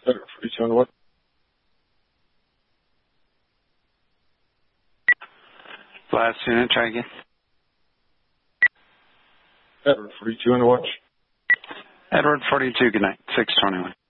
Edward 42 on the watch. Last unit, try again. Edward 42 on the watch. Edward 42, good night, 621.